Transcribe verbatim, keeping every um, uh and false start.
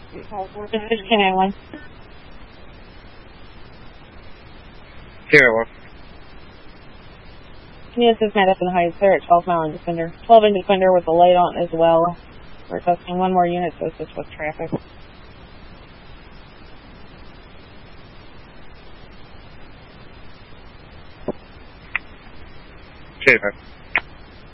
This is Canine one. Sierra one. Yes, it's Madison Heights. They're at twelve mile and Defender. twelve and Defender with the light on as well. We're testing one more unit to assist with traffic. Sierra.